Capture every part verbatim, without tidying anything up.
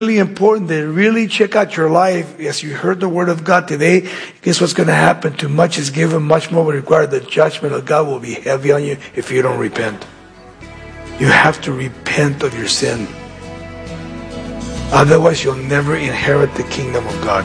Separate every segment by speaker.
Speaker 1: really important to really check out your life as you heard the word of God today. Guess what's going to happen? Too much is given, much more will require. The judgment of God will be heavy on you if you don't repent. You have to repent of your sin. Otherwise, you'll never inherit the kingdom of God.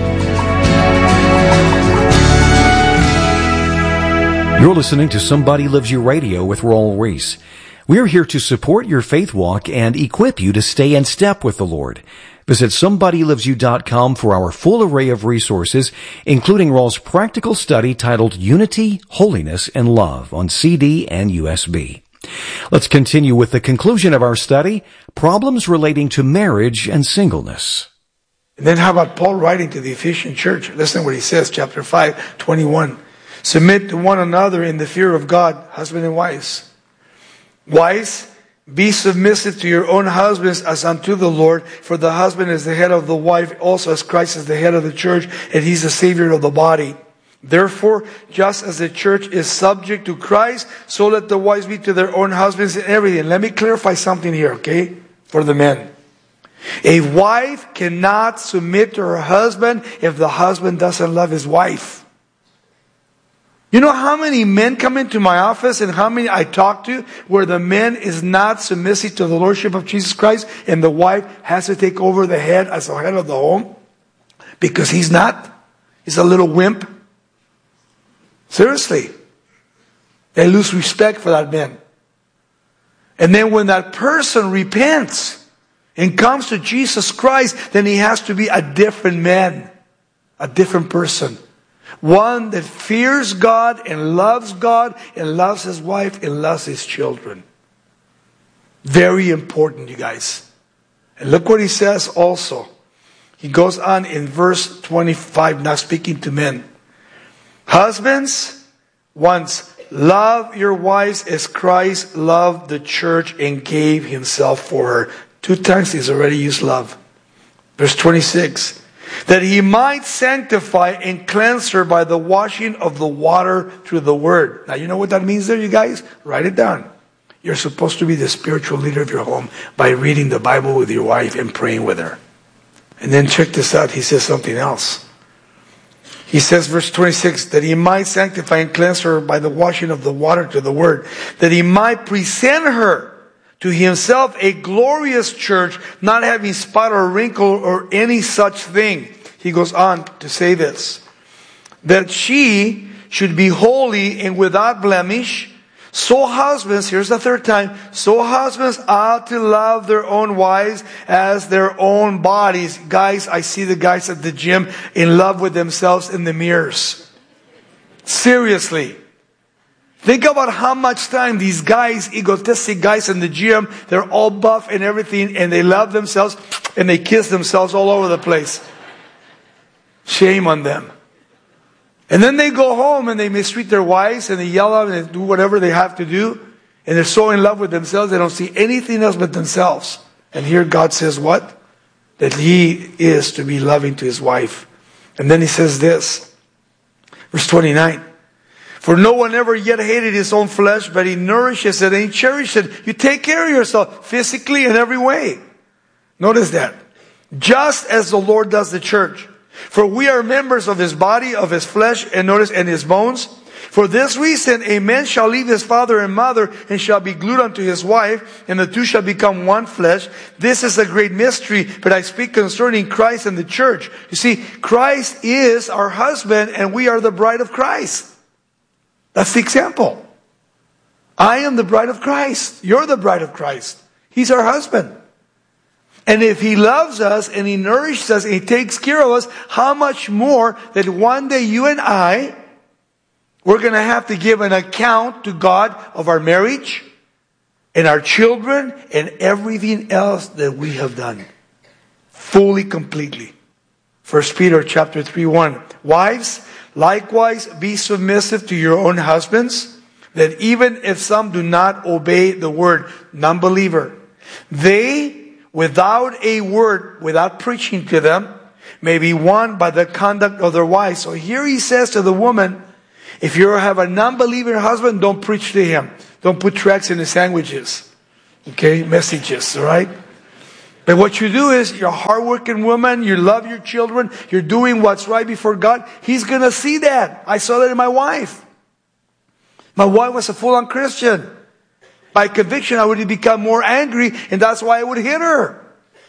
Speaker 2: You're listening to Somebody Loves You Radio with Raul Ries. We're here to support your faith walk and equip you to stay in step with the Lord. Visit somebody loves you dot com for our full array of resources, including Raul's practical study titled Unity, Holiness, and Love on C D and U S B. Let's continue with the conclusion of our study, Problems Relating to Marriage and Singleness.
Speaker 1: And then how about Paul writing to the Ephesian church? Listen to what he says, chapter five, twenty-one. Submit to one another in the fear of God, husband and wives. Wives, be submissive to your own husbands as unto the Lord, for the husband is the head of the wife, also as Christ is the head of the church, and he's the Savior of the body. Therefore, just as the church is subject to Christ, so let the wives be to their own husbands in everything. Let me clarify something here, okay, for the men. A wife cannot submit to her husband if the husband doesn't love his wife. You know how many men come into my office and how many I talk to where the man is not submissive to the Lordship of Jesus Christ and the wife has to take over the head as the head of the home because he's not? He's a little wimp. Seriously. They lose respect for that man. And then when that person repents and comes to Jesus Christ, then he has to be a different man, a different person. One that fears God and loves God and loves his wife and loves his children. Very important, you guys. And look what he says also. He goes on in verse twenty-five, now speaking to men. Husbands, once love your wives as Christ loved the church and gave himself for her. Two times he's already used love. Verse twenty-six. That he might sanctify and cleanse her by the washing of the water through the word. Now you know what that means there, you guys? Write it down. You're supposed to be the spiritual leader of your home by reading the Bible with your wife and praying with her. And then check this out. He says something else. He says, verse twenty-six, that he might sanctify and cleanse her by the washing of the water to the word. That he might present her to himself a glorious church, not having spot or wrinkle or any such thing. He goes on to say this. That she should be holy and without blemish. So husbands, here's the third time, so husbands ought to love their own wives as their own bodies. Guys, I see the guys at the gym in love with themselves in the mirrors. Seriously. Think about how much time these guys, egotistic guys in the gym, they're all buff and everything, and they love themselves, and they kiss themselves all over the place. Shame on them. And then they go home and they mistreat their wives, and they yell out and they do whatever they have to do, and they're so in love with themselves, they don't see anything else but themselves. And here God says what? That he is to be loving to his wife. And then he says this, verse twenty-nine. For no one ever yet hated his own flesh, but he nourishes it and he cherishes it. You take care of yourself physically in every way. Notice that. Just as the Lord does the church. For we are members of his body, of his flesh, and notice, and his bones. For this reason, a man shall leave his father and mother, and shall be glued unto his wife, and the two shall become one flesh. This is a great mystery, but I speak concerning Christ and the church. You see, Christ is our husband, and we are the bride of Christ. That's the example. I am the bride of Christ. You're the bride of Christ. He's our husband. And if he loves us and he nourishes us and he takes care of us, how much more that one day you and I, we're going to have to give an account to God of our marriage and our children and everything else that we have done. Fully, completely. First Peter chapter three, one. Wives, likewise, be submissive to your own husbands, that even if some do not obey the word, non-believer, they, without a word, without preaching to them, may be won by the conduct of their wives. So here he says to the woman, if you have a non-believer husband, don't preach to him. Don't put tracts in the sandwiches. Okay, messages, all right? But what you do is, you're a hardworking woman, you love your children, you're doing what's right before God. He's going to see that. I saw that in my wife. My wife was a full-on Christian. By conviction, I would become more angry, and that's why I would hit her.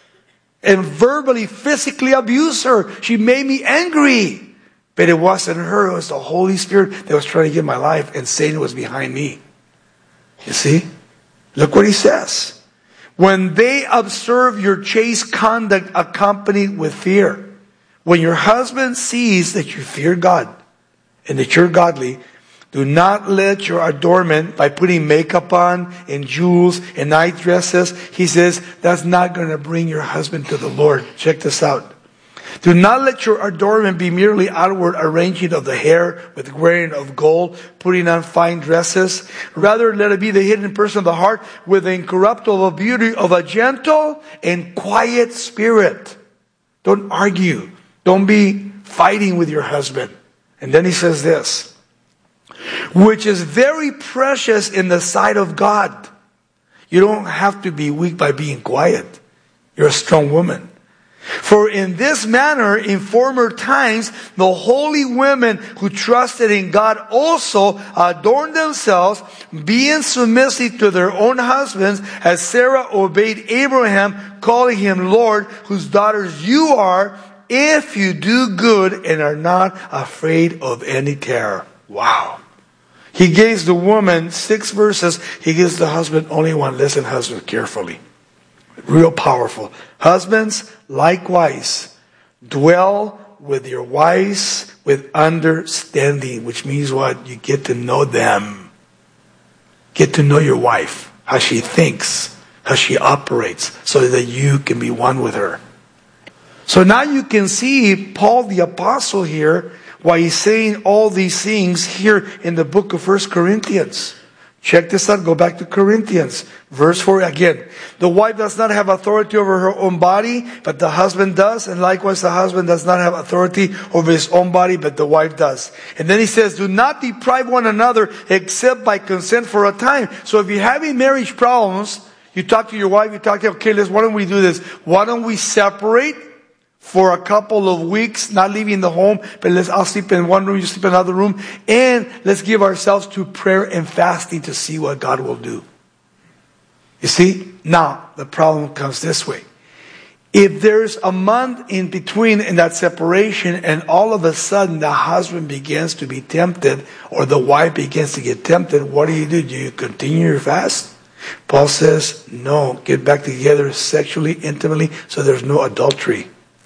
Speaker 1: And verbally, physically abuse her. She made me angry. But it wasn't her, it was the Holy Spirit that was trying to get my life, and Satan was behind me. You see? Look what he says. When they observe your chaste conduct accompanied with fear. When your husband sees that you fear God and that you're godly, do not let your adornment by putting makeup on and jewels and night dresses. He says that's not going to bring your husband to the Lord. Check this out. Do not let your adornment be merely outward arranging of the hair with wearing of gold, putting on fine dresses. Rather, let it be the hidden person of the heart with the incorruptible beauty of a gentle and quiet spirit. Don't argue. Don't be fighting with your husband. And then he says this, which is very precious in the sight of God. You don't have to be weak by being quiet. You're a strong woman. For in this manner, in former times, the holy women who trusted in God also adorned themselves, being submissive to their own husbands, as Sarah obeyed Abraham, calling him Lord, whose daughters you are, if you do good and are not afraid of any terror. Wow. He gives the woman six verses. He gives the husband only one. Listen, husband, carefully. Real powerful. Husbands, likewise, dwell with your wives with understanding, which means what? You get to know them. Get to know your wife, how she thinks, how she operates, so that you can be one with her. So now you can see Paul the Apostle here, why he's saying all these things here in the book of First Corinthians. Check this out. Go back to Corinthians. Verse four again. The wife does not have authority over her own body, but the husband does. And likewise, the husband does not have authority over his own body, but the wife does. And then he says, do not deprive one another except by consent for a time. So if you're having marriage problems, you talk to your wife, you talk to her, okay, let's, why don't we do this? Why don't we separate for a couple of weeks, not leaving the home, but let's, I'll sleep in one room, you sleep in another room, and let's give ourselves to prayer and fasting to see what God will do. You see? Now, the problem comes this way. If there's a month in between in that separation, and all of a sudden the husband begins to be tempted, or the wife begins to get tempted, what do you do? Do you continue your fast? Paul says, no, get back together sexually, intimately, so there's no adultery.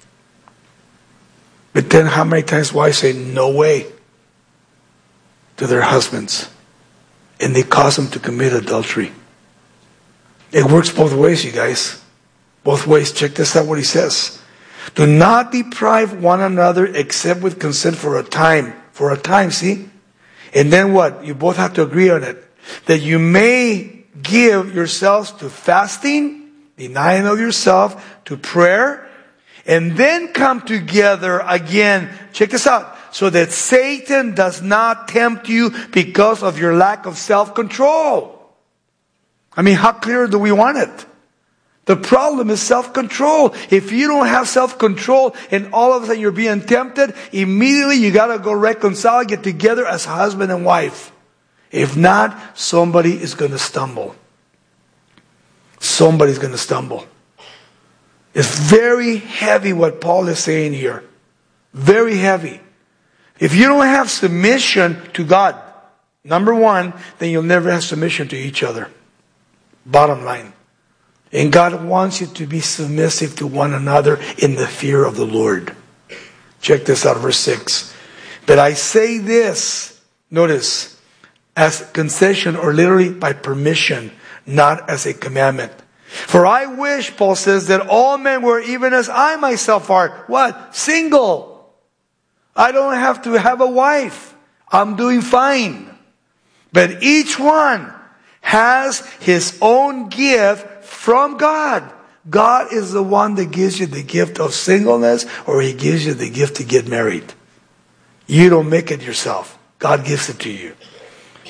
Speaker 1: But then how many times wives say no way to their husbands, and they cause them to commit adultery? It works both ways, you guys. Both ways. Check this out what he says. Do not deprive one another except with consent for a time. For a time, see? And then what? You both have to agree on it. That you may give yourselves to fasting, denying of yourself, to prayer, and then come together again. Check this out. So that Satan does not tempt you because of your lack of self-control. I mean, how clear do we want it? The problem is self-control. If you don't have self-control and all of a sudden you're being tempted, immediately you got to go reconcile, get together as husband and wife. If not, somebody is going to stumble. Somebody's going to stumble. It's very heavy what Paul is saying here. Very heavy. If you don't have submission to God, number one, then you'll never have submission to each other. Bottom line. And God wants you to be submissive to one another in the fear of the Lord. Check this out, verse six. But I say this, notice, as concession or literally by permission, not as a commandment. For I wish, Paul says, that all men were even as I myself are. What? Single. I don't have to have a wife. I'm doing fine. But each one has his own gift from God. God is the one that gives you the gift of singleness, or He gives you the gift to get married. You don't make it yourself. God gives it to you.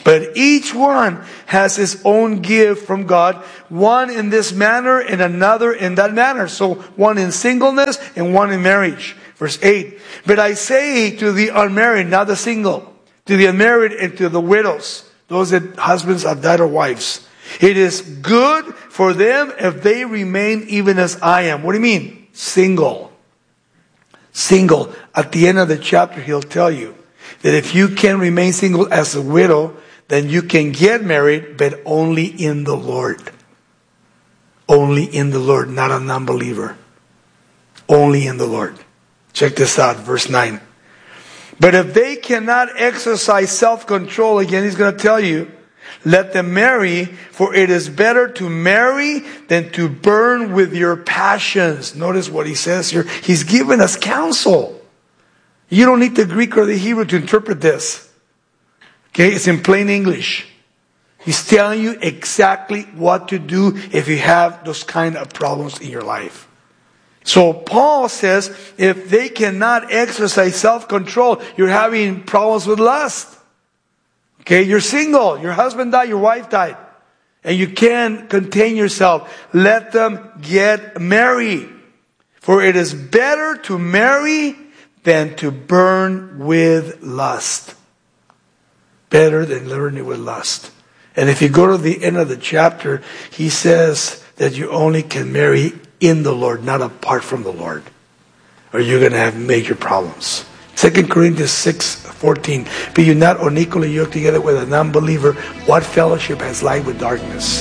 Speaker 1: But each one has his own gift from God, one in this manner and another in that manner. So one in singleness and one in marriage. Verse eight, but I say to the unmarried, not the single, to the unmarried and to the widows, those that husbands have died or wives, it is good for them if they remain even as I am. What do you mean? Single. Single. At the end of the chapter, he'll tell you that if you can remain single as a widow, then you can get married, but only in the Lord. Only in the Lord, not a non-believer. Only in the Lord. Check this out, verse nine. But if they cannot exercise self-control, again, he's going to tell you, let them marry, for it is better to marry than to burn with your passions. Notice what he says here. He's given us counsel. You don't need the Greek or the Hebrew to interpret this. Okay, it's in plain English. He's telling you exactly what to do if you have those kind of problems in your life. So Paul says, if they cannot exercise self-control, you're having problems with lust. Okay, you're single, your husband died, your wife died, and you can't contain yourself. Let them get married. For it is better to marry than to burn with lust. Better than burning with lust. And if you go to the end of the chapter, he says that you only can marry in the Lord, not apart from the Lord, or you're going to have major problems. Second Corinthians six fourteen. Be you not unequally yoked together with a non-believer. What fellowship has light with darkness?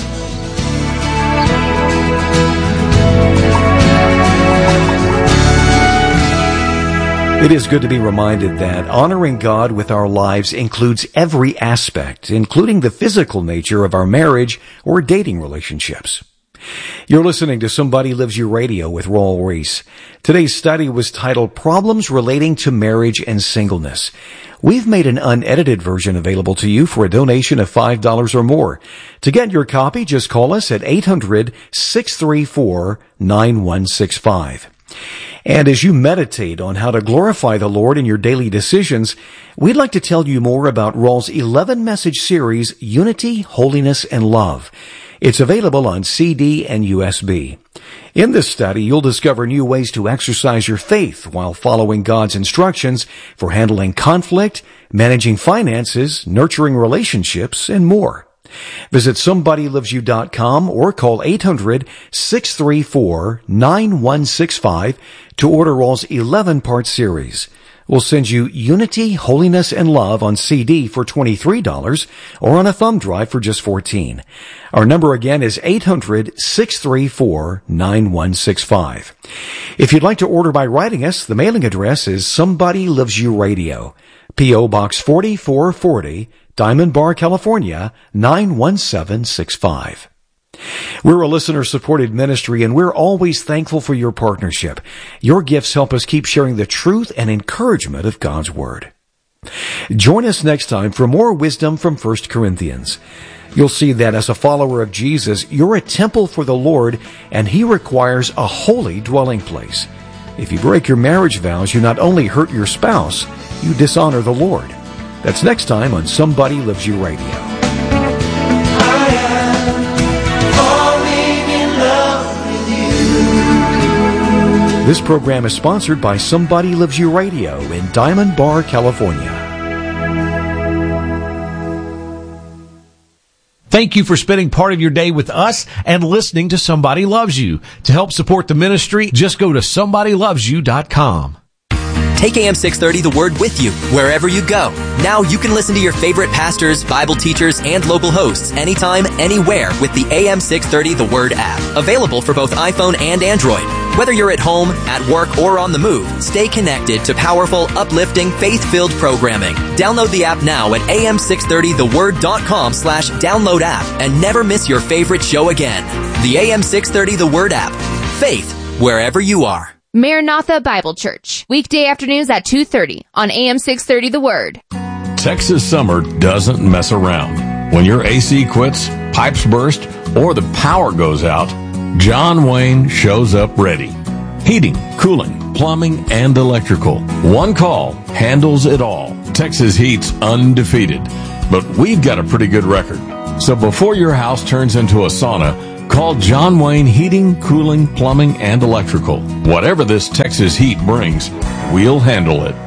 Speaker 2: It is good to be reminded that honoring God with our lives includes every aspect, including the physical nature of our marriage or dating relationships. You're listening to Somebody Lives You Radio with Raul Ries. Today's study was titled Problems Relating to Marriage and Singleness. We've made an unedited version available to you for a donation of five dollars or more. To get your copy, just call us at eight hundred, six three four, nine one six five. And as you meditate on how to glorify the Lord in your daily decisions, we'd like to tell you more about Raul's eleven-message series, Unity, Holiness, and Love. It's available on C D and U S B. In this study, you'll discover new ways to exercise your faith while following God's instructions for handling conflict, managing finances, nurturing relationships, and more. Visit somebody lives you dot com or call eight hundred, six three four, nine one six five to order Raul's eleven-part series. We'll send you Unity, Holiness, and Love on C D for twenty-three dollars or on a thumb drive for just fourteen dollars. Our number again is eight hundred, six three four, nine one six five. If you'd like to order by writing us, the mailing address is Somebody Lives You Radio, P O Box forty-four forty, Diamond Bar, California, nine one seven six five. We're a listener-supported ministry, and we're always thankful for your partnership. Your gifts help us keep sharing the truth and encouragement of God's Word. Join us next time for more wisdom from First Corinthians. You'll see that as a follower of Jesus, you're a temple for the Lord, and He requires a holy dwelling place. If you break your marriage vows, you not only hurt your spouse, you dishonor the Lord. That's next time on Somebody Lives You Radio. This program is sponsored by Somebody Lives You Radio in Diamond Bar, California.
Speaker 3: Thank you for spending part of your day with us and listening to Somebody Loves You. To help support the ministry, just go to somebody loves you dot com.
Speaker 4: Take A M six thirty The Word with you wherever you go. Now you can listen to your favorite pastors, Bible teachers, and local hosts anytime, anywhere with the A M six thirty The Word app. Available for both iPhone and Android. Whether you're at home, at work, or on the move, stay connected to powerful, uplifting, faith-filled programming. Download the app now at A M six thirty the word dot com slash download app and never miss your favorite show again. The A M six thirty The Word app. Faith wherever you are.
Speaker 5: Maranatha Bible Church, weekday afternoons at two thirty on A M six thirty The Word.
Speaker 6: Texas summer doesn't mess around. When your A C quits, pipes burst, or the power goes out, John Wayne shows up ready. Heating, cooling, plumbing, and electrical. One call handles it all. Texas Heat's undefeated. but we've got a pretty good record. So before your house turns into a sauna, call John Wayne Heating, Cooling, Plumbing, and Electrical. Whatever this Texas heat brings, we'll handle it.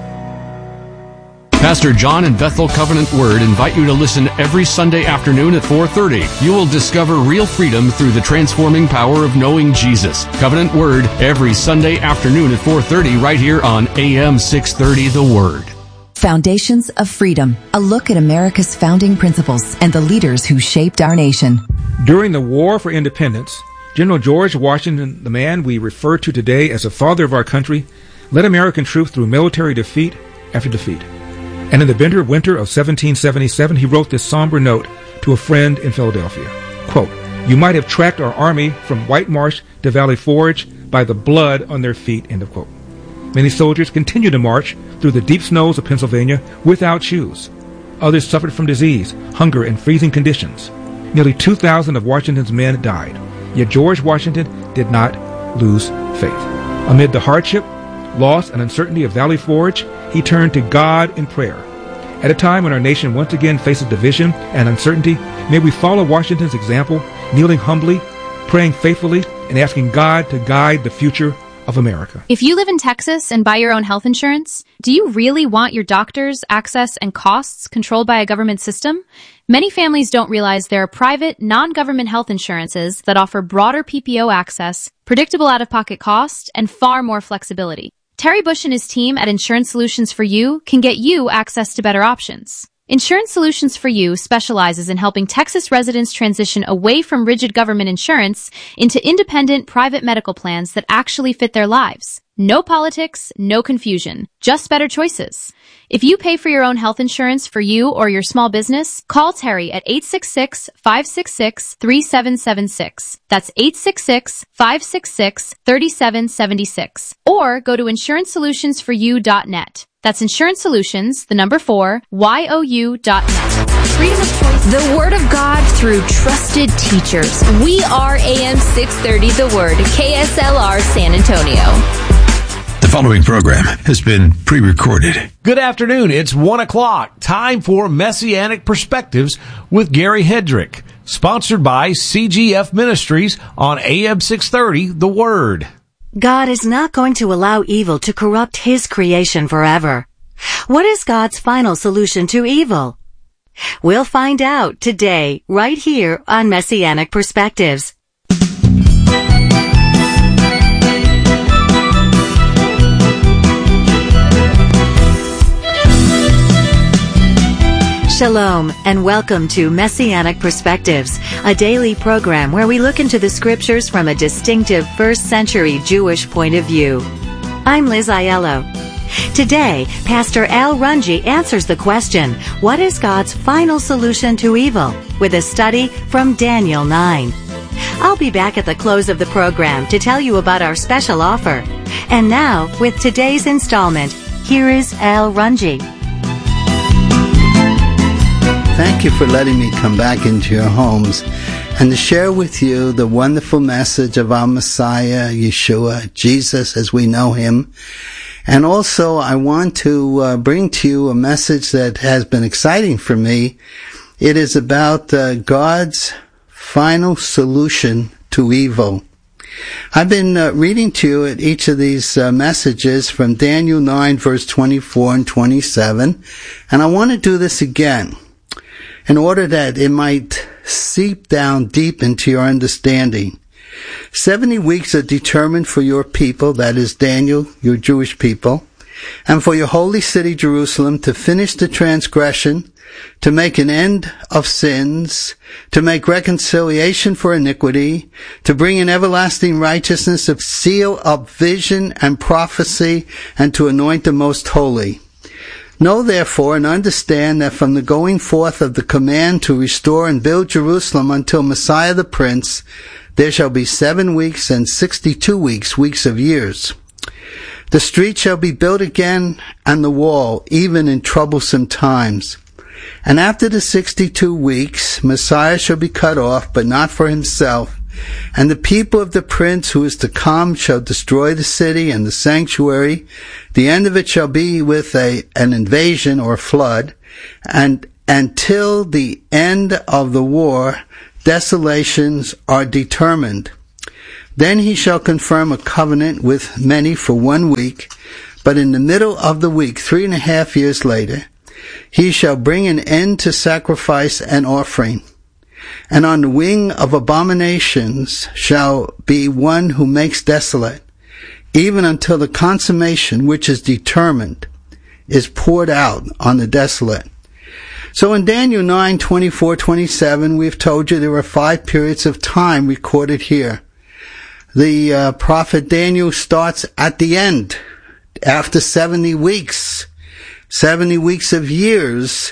Speaker 7: Pastor John and Bethel Covenant Word invite you to listen every Sunday afternoon at four thirty. You will discover real freedom through the transforming power of knowing Jesus. Covenant Word every Sunday afternoon at four thirty right here on A M six thirty The Word.
Speaker 8: Foundations of Freedom, a look at America's founding principles and the leaders who shaped our nation.
Speaker 9: During the War for Independence, General George Washington, the man we refer to today as the father of our country, led American troops through military defeat after defeat. And in the bitter winter of seventeen seventy-seven, he wrote this somber note to a friend in Philadelphia. Quote, "You might have tracked our army from White Marsh to Valley Forge by the blood on their feet," end of quote. Many soldiers continued to march through the deep snows of Pennsylvania without shoes. Others suffered from disease, hunger, and freezing conditions. Nearly two thousand of Washington's men died. Yet George Washington did not lose faith. Amid the hardship, loss, and uncertainty of Valley Forge, he turned to God in prayer. At a time when our nation once again faces division and uncertainty, may we follow Washington's example, kneeling humbly, praying faithfully, and asking God to guide the future of America.
Speaker 5: If you live in Texas and buy your own health insurance, do you really want your doctors, access, and costs controlled by a government system? Many families don't realize there are private, non-government health insurances that offer broader P P O access, predictable out-of-pocket costs, and far more flexibility. Terry Bush and his team at Insurance Solutions for You can get you access to better options. Insurance Solutions for You specializes in helping Texas residents transition away from rigid government insurance into independent private medical plans that actually fit their lives. No politics, no confusion, just better choices. If you pay for your own health insurance for you or your small business, call Terry at eight six six, five six six, three seven seven six. That's eight six six, five six six, three seven seven six. Or go to insurance solutions for you dot net. That's Insurance Solutions, the number four, Y O U dot net. Freedom of choice.
Speaker 10: The Word of God through trusted teachers. We are A M six thirty The Word, K S L R San Antonio.
Speaker 11: The following program has been pre-recorded.
Speaker 3: Good afternoon. It's one o'clock. Time for Messianic Perspectives with Gary Hedrick. Sponsored by C G F Ministries on A M six thirty The Word.
Speaker 12: God is not going to allow evil to corrupt His creation forever. What is God's final solution to evil? We'll find out today, right here on Messianic Perspectives. Shalom, and welcome to Messianic Perspectives, a daily program where we look into the scriptures from a distinctive first century Jewish point of view. I'm Liz Aiello. Today, Pastor Al Runge answers the question, what is God's final solution to evil? With a study from Daniel nine. I'll be back at the close of the program to tell you about our special offer. And now, with today's installment, here is Al Runge.
Speaker 13: Thank you for letting me come back into your homes and to share with you the wonderful message of our Messiah, Yeshua, Jesus as we know him. And also I want to uh, bring to you a message that has been exciting for me. It is about uh, God's final solution to evil. I've been uh, reading to you at each of these uh, messages from Daniel nine verse twenty-four and twenty-seven, and I want to do this again, in order that it might seep down deep into your understanding. Seventy weeks are determined for your people, that is Daniel, your Jewish people, and for your holy city Jerusalem to finish the transgression, to make an end of sins, to make reconciliation for iniquity, to bring in everlasting righteousness, to seal up vision and prophecy, and to anoint the most holy. Know therefore and understand that from the going forth of the command to restore and build Jerusalem until Messiah the Prince, there shall be seven weeks and sixty-two weeks, weeks of years. The street shall be built again and the wall, even in troublesome times. And after the sixty-two weeks, Messiah shall be cut off, but not for himself. And the people of the prince who is to come shall destroy the city and the sanctuary. The end of it shall be with a, an invasion or flood. And until the end of the war, desolations are determined. Then he shall confirm a covenant with many for one week, but in the middle of the week, three and a half years later, he shall bring an end to sacrifice and offering. And on the wing of abominations shall be one who makes desolate, even until the consummation which is determined is poured out on the desolate. So in Daniel nine, twenty-four, twenty-seven, we've told you there are five periods of time recorded here. The uh, prophet Daniel starts at the end, after seventy weeks, seventy weeks of years.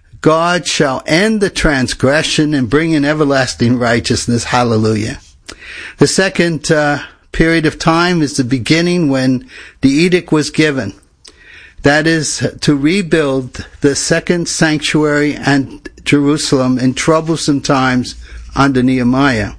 Speaker 13: God shall end the transgression and bring in everlasting righteousness. Hallelujah. The second uh, period of time is the beginning when the edict was given. That is to rebuild the second sanctuary and Jerusalem in troublesome times under Nehemiah.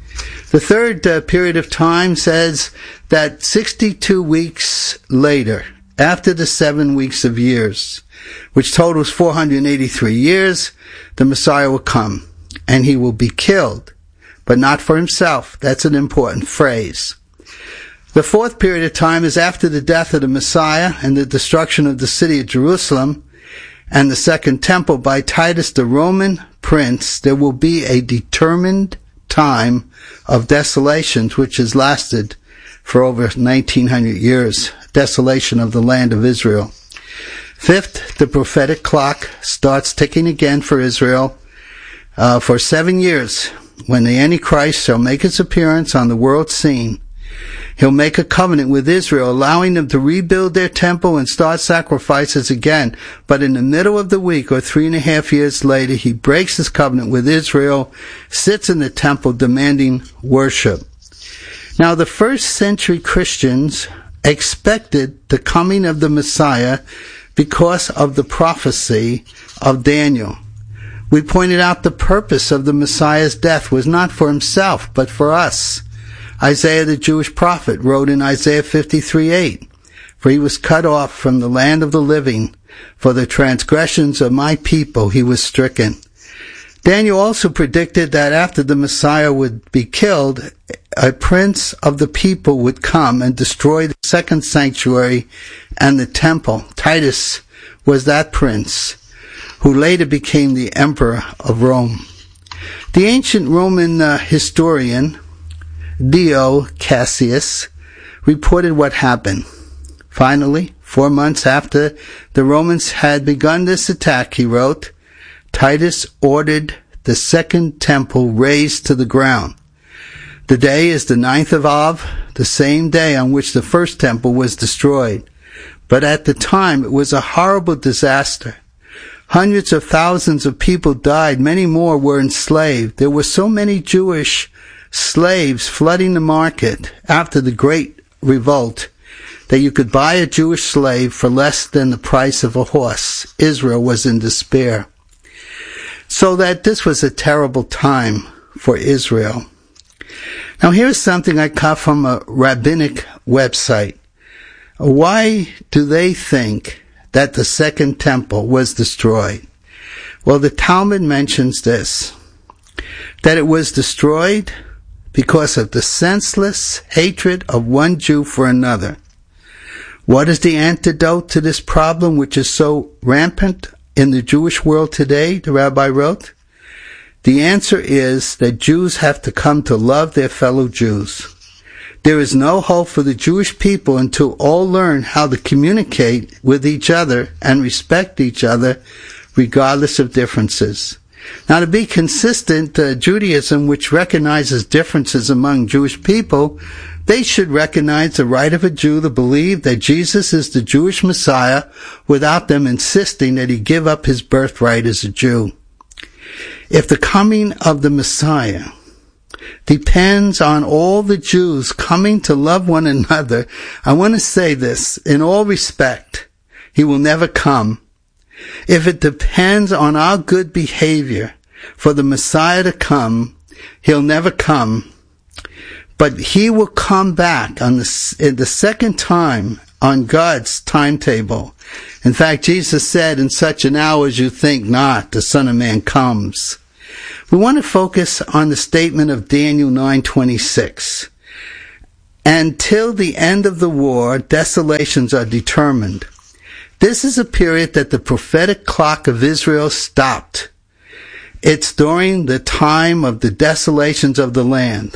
Speaker 13: The third uh, period of time says that sixty-two weeks later, after the seven weeks of years, which totals four hundred eighty-three years, the Messiah will come, and he will be killed, but not for himself. That's an important phrase. The fourth period of time is after the death of the Messiah and the destruction of the city of Jerusalem and the second temple by Titus the Roman prince. There will be a determined time of desolations which has lasted for over nineteen hundred years. Desolation of the land of Israel. Fifth, the prophetic clock starts ticking again for Israel uh, for seven years, when the Antichrist shall make his appearance on the world scene. He'll make a covenant with Israel, allowing them to rebuild their temple and start sacrifices again. But in the middle of the week, or three and a half years later, he breaks his covenant with Israel, sits in the temple demanding worship. Now, the first century Christians expected the coming of the Messiah because of the prophecy of Daniel. We pointed out the purpose of the Messiah's death was not for himself, but for us. Isaiah the Jewish prophet wrote in Isaiah fifty-three eight, "For he was cut off from the land of the living. For the transgressions of my people he was stricken." Daniel also predicted that after the Messiah would be killed, a prince of the people would come and destroy the second sanctuary and the temple. Titus was that prince, who later became the emperor of Rome. The ancient Roman uh, historian Dio Cassius reported what happened. Finally, four months after the Romans had begun this attack, he wrote, Titus ordered the second temple razed to the ground. The day is the ninth of Av, the same day on which the first temple was destroyed. But at the time, it was a horrible disaster. Hundreds of thousands of people died. Many more were enslaved. There were so many Jewish slaves flooding the market after the Great Revolt that you could buy a Jewish slave for less than the price of a horse. Israel was in despair. So that this was a terrible time for Israel. Now here's something I got from a rabbinic website. Why do they think that the second temple was destroyed? Well, the Talmud mentions this, that it was destroyed because of the senseless hatred of one Jew for another. What is the antidote to this problem, which is so rampant in the Jewish world today, the rabbi wrote? The answer is that Jews have to come to love their fellow Jews. There is no hope for the Jewish people until all learn how to communicate with each other and respect each other regardless of differences. Now, to be consistent, uh, Judaism, which recognizes differences among Jewish people, they should recognize the right of a Jew to believe that Jesus is the Jewish Messiah without them insisting that he give up his birthright as a Jew. If the coming of the Messiah depends on all the Jews coming to love one another, I want to say this, in all respect, he will never come. If it depends on our good behavior for the Messiah to come, he'll never come. But he will come back on the, in the second time on God's timetable. In fact, Jesus said, in such an hour as you think not, the Son of Man comes. We want to focus on the statement of Daniel nine twenty-six. Until the end of the war, desolations are determined. This is a period that the prophetic clock of Israel stopped. It's during the time of the desolations of the land.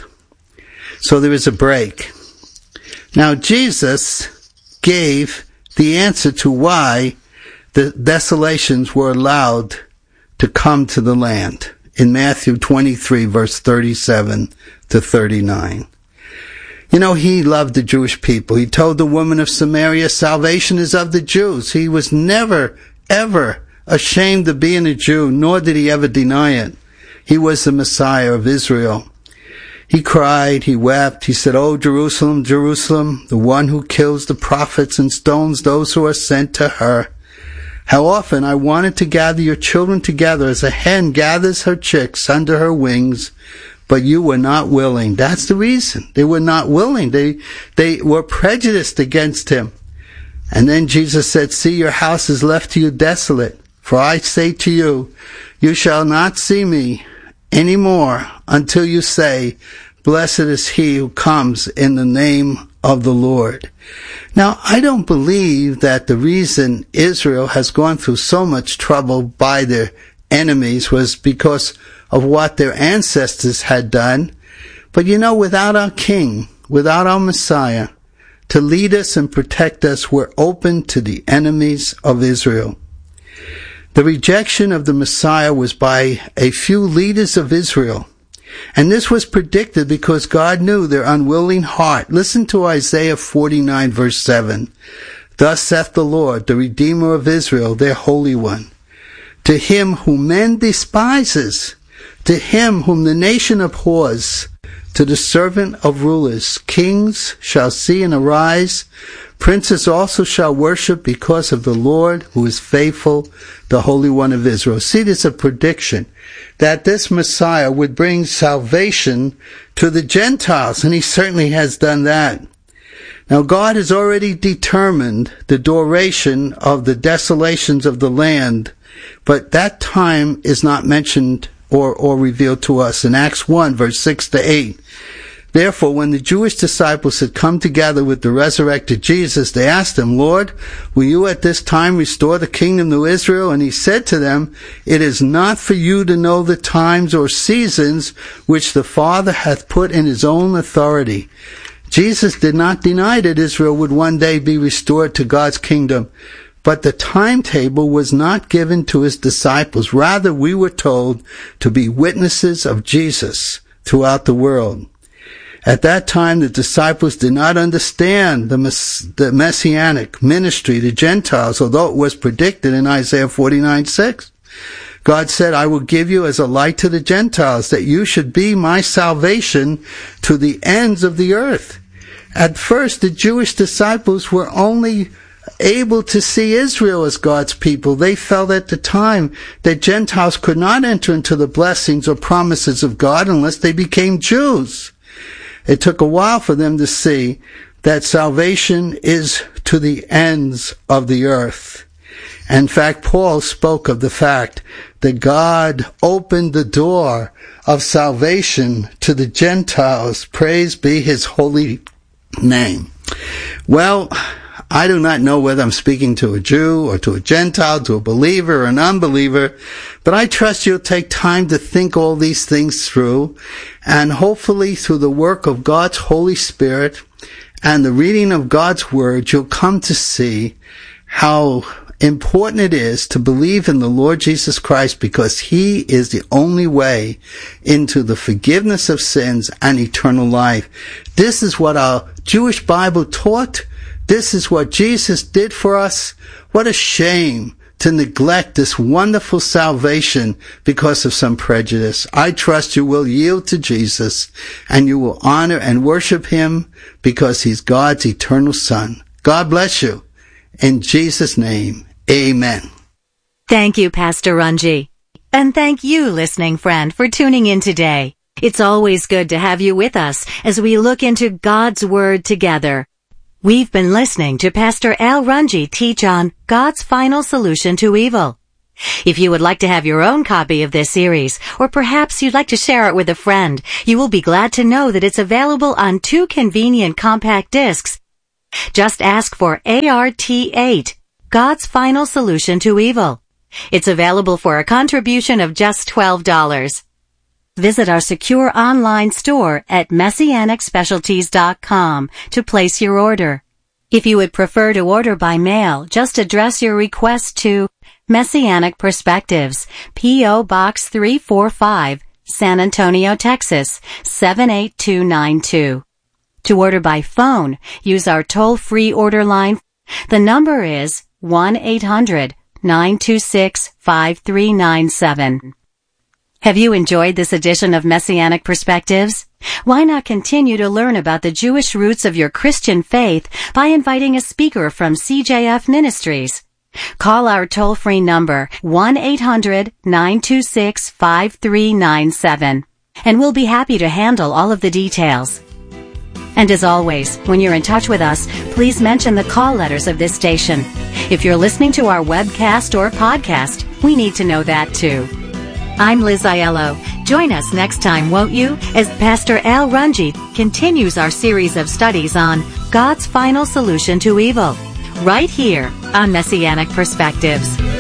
Speaker 13: So there is a break. Now, Jesus gave the answer to why the desolations were allowed to come to the land in Matthew twenty-three, verse thirty-seven to thirty-nine. You know, he loved the Jewish people. He told the woman of Samaria, salvation is of the Jews. He was never, ever ashamed of being a Jew, nor did he ever deny it. He was the Messiah of Israel. He cried, he wept, he said, "Oh, Jerusalem, Jerusalem, the one who kills the prophets and stones those who are sent to her. How often I wanted to gather your children together as a hen gathers her chicks under her wings, but you were not willing." That's the reason. They were not willing. They, they were prejudiced against him. And then Jesus said, "See, your house is left to you desolate. For I say to you, you shall not see me any more until you say, blessed is he who comes in the name of the Lord." Now, I don't believe that the reason Israel has gone through so much trouble by their enemies was because of what their ancestors had done. But you know, without our King, without our Messiah, to lead us and protect us, we're open to the enemies of Israel. The rejection of the Messiah was by a few leaders of Israel. And this was predicted because God knew their unwilling heart. Listen to Isaiah forty-nine, verse seven. Thus saith the Lord, the Redeemer of Israel, their Holy One. To him whom men despises, to him whom the nation abhors, to the servant of rulers, kings shall see and arise. Princes also shall worship because of the Lord who is faithful, the Holy One of Israel. See, there's a prediction that this Messiah would bring salvation to the Gentiles, and he certainly has done that. Now, God has already determined the duration of the desolations of the land, but that time is not mentioned or, or revealed to us. In Acts one, verse six to eight, therefore, when the Jewish disciples had come together with the resurrected Jesus, they asked him, Lord, will you at this time restore the kingdom to Israel? And he said to them, it is not for you to know the times or seasons which the Father hath put in his own authority. Jesus did not deny that Israel would one day be restored to God's kingdom, but the timetable was not given to his disciples. Rather, we were told to be witnesses of Jesus throughout the world. At that time, the disciples did not understand the, mess- the messianic ministry to Gentiles, although it was predicted in Isaiah forty-nine, six. God said, I will give you as a light to the Gentiles, that you should be my salvation to the ends of the earth. At first, the Jewish disciples were only able to see Israel as God's people. They felt at the time that Gentiles could not enter into the blessings or promises of God unless they became Jews. It took a while for them to see that salvation is to the ends of the earth. In fact, Paul spoke of the fact that God opened the door of salvation to the Gentiles. Praise be his holy name. Well, I do not know whether I'm speaking to a Jew or to a Gentile, to a believer or an unbeliever, but I trust you'll take time to think all these things through, and hopefully through the work of God's Holy Spirit and the reading of God's Word, you'll come to see how important it is to believe in the Lord Jesus Christ, because he is the only way into the forgiveness of sins and eternal life. This is what our Jewish Bible taught. This is what Jesus did for us. What a shame to neglect this wonderful salvation because of some prejudice. I trust you will yield to Jesus and you will honor and worship him because he's God's eternal Son. God bless you. In Jesus' name, amen.
Speaker 12: Thank you, Pastor Runji. And thank you, listening friend, for tuning in today. It's always good to have you with us as we look into God's Word together. We've been listening to Pastor Al Runge teach on God's final solution to evil. If you would like to have your own copy of this series, or perhaps you'd like to share it with a friend, you will be glad to know that it's available on two convenient compact discs. Just ask for A R T eight, God's Final Solution to Evil. It's available for a contribution of just twelve dollars. Visit our secure online store at messianic specialties dot com to place your order. If you would prefer to order by mail, just address your request to Messianic Perspectives, P O. Box three forty-five, San Antonio, Texas, seven eight two nine two. To order by phone, use our toll-free order line. The number is one eight hundred nine two six five three nine seven. Have you enjoyed this edition of Messianic Perspectives? Why not continue to learn about the Jewish roots of your Christian faith by inviting a speaker from C J F Ministries? Call our toll-free number one eight hundred nine two six five three nine seven, and we'll be happy to handle all of the details. And as always, when you're in touch with us, please mention the call letters of this station. If you're listening to our webcast or podcast, we need to know that too. I'm Liz Aiello. Join us next time, won't you, as Pastor Al Runge continues our series of studies on God's Final Solution to Evil, right here on Messianic Perspectives.